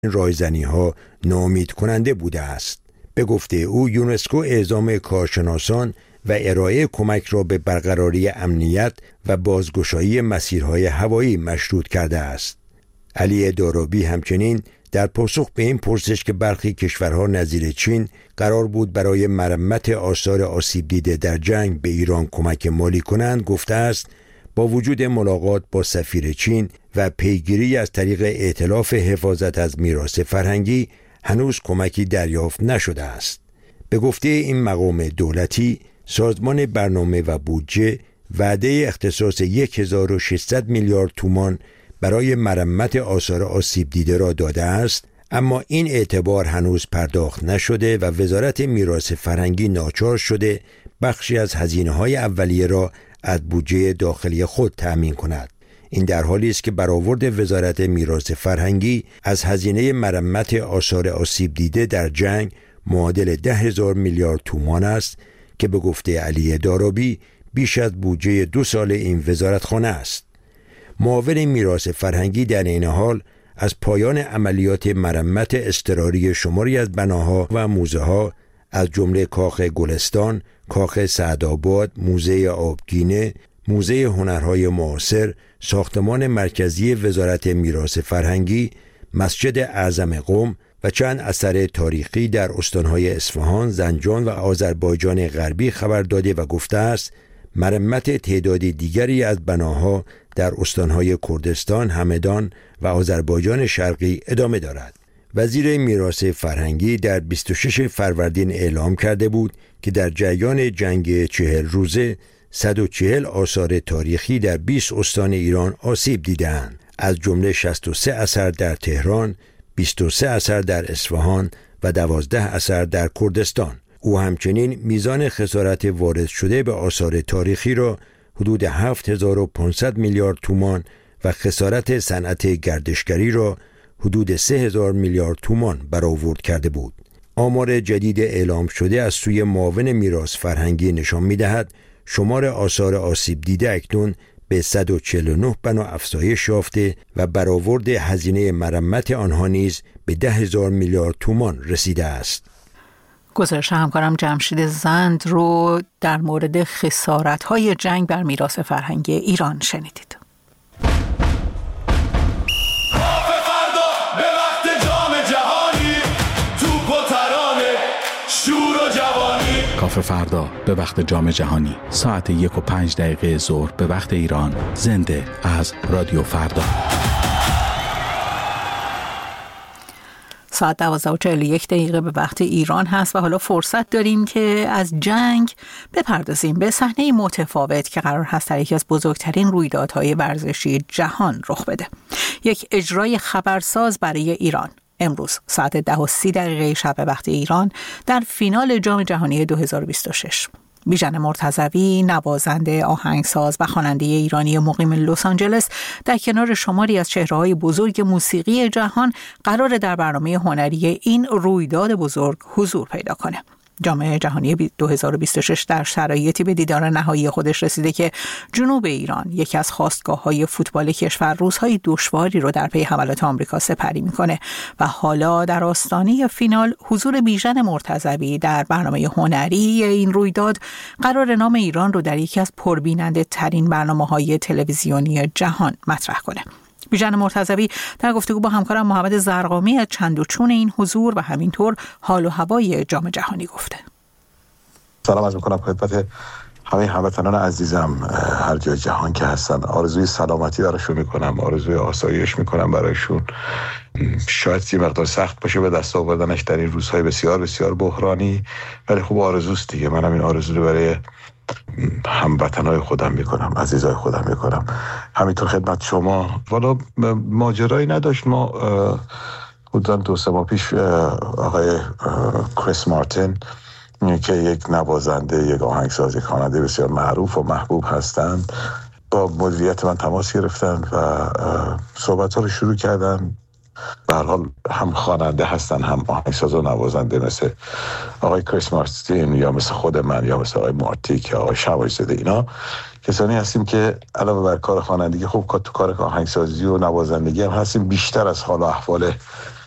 رایزنی‌ها ناامید کننده بوده است. به گفته او یونسکو اعزام کارشناسان و ارائه کمک را به برقراری امنیت و بازگشایی مسیرهای هوایی مشروط کرده است. علی دارابی همچنین در پاسخ به این پرسش که برخی کشورها نظیر چین قرار بود برای مرمت آثار آسیب دیده در جنگ به ایران کمک مالی کنند گفته است با وجود ملاقات با سفیر چین و پیگیری از طریق ائتلاف حفاظت از میراث فرهنگی هنوز کمکی دریافت نشده است. به گفته این مقام دولتی سازمان برنامه و بودجه وعده اختصاص 1600 میلیارد تومان برای مرمت آثار آسیب دیده را داده است، اما این اعتبار هنوز پرداخت نشده و وزارت میراث فرهنگی ناچار شده بخشی از هزینه‌های اولیه را از بودجه داخلی خود تأمین کند. این در حالی است که برآورد وزارت میراث فرهنگی از هزینه مرمت آثار آسیب دیده در جنگ معادل 10,000 میلیارد تومان است که به گفته علی دارابی بیش از بودجه 2 سال این وزارتخانه است. معاون میراث فرهنگی در این حال از پایان عملیات مرمت اضطراری شماری از بناها و موزه‌ها از جمله کاخ گلستان، کاخ سعدآباد، موزه آبگینه، موزه هنرهای معاصر، ساختمان مرکزی وزارت میراث فرهنگی، مسجد اعظم قم و چند اثر تاریخی در استانهای اصفهان، زنجان و آذربایجان غربی خبر داده و گفته است مرمت تعداد دیگری از بناها در استانهای کردستان، همدان و آذربایجان شرقی ادامه دارد. وزیر میراث فرهنگی در 26 فروردین اعلام کرده بود که در جریان جنگ 40 روزه 140 آثار تاریخی در 20 استان ایران آسیب دیدند، از جمله 63 اثر در تهران، 23 اثر در اصفهان و 12 اثر در کردستان. او همچنین میزان خسارت وارد شده به آثار تاریخی را حدود 7500 میلیارد تومان و خسارت صنعت گردشگری را حدود 3000 میلیارد تومان برآورد کرده بود. آمار جدید اعلام شده از سوی معاون میراث فرهنگی نشان می‌دهد شمار آثار آسیب دیده اکنون به 149 بنا افزایش یافته و برآورد هزینه مرمت آنها نیز به 10,000 میلیارد تومان رسیده است. گزارش همکارم جمشید زند رو در مورد خسارت‌های جنگ بر میراث فرهنگی ایران شنیدید. کافه فردا به وقت جام جهانی ساعت 1:05 ظهر به وقت ایران، زنده از رادیو فردا. ساعت 12:41 به وقت ایران هست و حالا فرصت داریم که از جنگ بپردازیم به صحنه متفاوت که قرار هست در یکی از بزرگترین رویدادهای ورزشی جهان رخ بده. یک اجرای خبرساز برای ایران. امروز ساعت 10:30 شب به وقت ایران در فینال جام جهانی 2026 بیژن مرتضوی، نوازنده، آهنگساز و خواننده ایرانی مقیم لس آنجلس، در کنار شماری از چهره‌های بزرگ موسیقی جهان قرار در برنامه هنری این رویداد بزرگ حضور پیدا کنه. جام جهانی 2026 در شرایطی به دیدار نهایی خودش رسیده که جنوب ایران، یکی از خاستگاه‌های فوتبال کشور، روزهای دشواری رو در پی حملات آمریکا سپری میکنه و حالا در آستانه فینال حضور بیژن مرتضوی در برنامه هنری این رویداد قرار نام ایران رو در یکی از پربیننده ترین برنامه‌های تلویزیونی جهان مطرح کنه. بیژن مرتضوی در گفتگو با همکارم محمد زرقامی از چند و چون این حضور و همینطور حال و هوای جام جهانی گفته. سلام عرض می‌کنم خدمت همه هموطنان عزیزم هر جای جهان که هستن. آرزوی سلامتی براشون میکنم، آرزوی آسایش میکنم برایشون. شاید یه مقدار سخت باشه به دست آوردنش در این روزهای بسیار بسیار بحرانی، ولی خوب آرزوست دیگه. منم این آرزو رو برای هموطنای خودم میکنم، عزیزای خودم میکنم. همینطور خدمت شما. والا ماجرایی نداشت. ما حدوداً 2-3 ماه پیش آقای کریس مارتین که یک نوازنده، یک آهنگساز، یک خواننده بسیار معروف و محبوب هستند، با مدیریت من تماس گرفتن و صحبت‌ها رو شروع کردن. به هر حال هم خواننده هستن، هم آهنگساز و نوازنده، مثل آقای کریس مارتین یا مثل خود من یا مثل آقای مارتیک یا آقای شمایزاده. اینا کسانی هستیم که علاوه بر کار خوانندگی خوب تو کار آهنگسازی و نوازندگی هم هستیم. بیشتر از حال و احوال